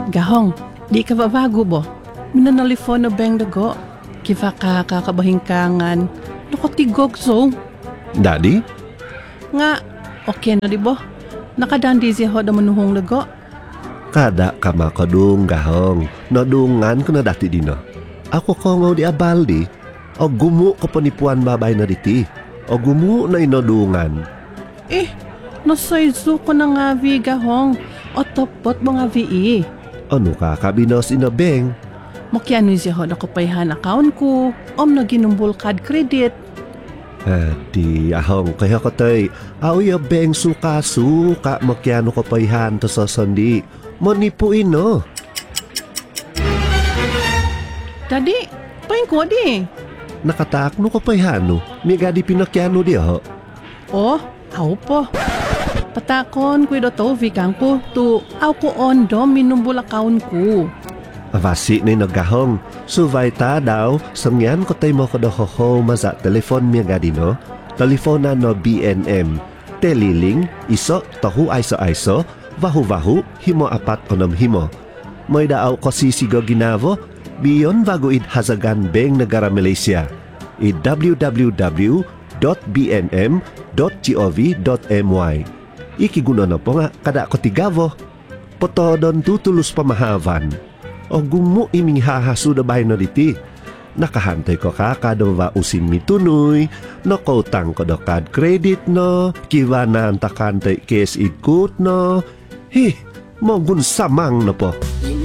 Gahong, di ka babago bo? Minanalifon na bang dago? Kiva ka kakabahingkangan. Nakotigog so. Daddy? Nga, okay na di bo? Nakadandi siya ho na manuhong dago. Kada ka makadung gahong. Nadungan ko na dati dino. Ako ko nga di abaldi. O gumu ko panipuan babay na diti. O gumu na inadungan. Nasayzo ko na nga vi gahong. O topot mo nga vi Ano ka kabinos inabeng? Mokyano siya ho na kupayhan account ko. Na ginumbol card credit. Di ahong kaya ko tay. Aoy beng suka-suka makyano ko payhan to sa sandi. Manipuin no. Daddy, paing ko di. Nakatakno ko payhano. Miga di pinakyano di ho. Aw po. Patakon ko do to vikang ko to aw ko ondo minumbol account ko. Avasi na nagahong. Suvay ta daw. Sangyan ko tay mo ko do ho maza telefon miya gadi no. Telefona no BNM. Teliling, iso, tahu aiso-aiso, vahu-vahu, himo apat onom himo. May daaw ko sisigo ginavo, biyon vaguid hazagan beng negara Malaysia. www.bnm.gov.my Ikiguno na po nga kada ko tigavo. Potodon tutulus pamahavan. O gumu iming hahasuda bahay no diti. Nakahantay ko ka kadova usin mitunoy, nakotang ko do kad credit no, kiwa na antakantay kes ikut no. Mogun samang na po.